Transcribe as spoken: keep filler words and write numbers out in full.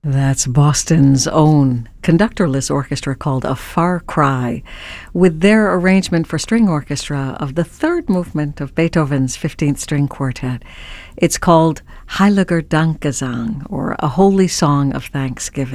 That's Boston's own conductorless orchestra called A Far Cry, with their arrangement for string orchestra of the third movement of Beethoven's fifteenth String Quartet. It's called Heiliger Dankgesang, or A Holy Song of Thanksgiving.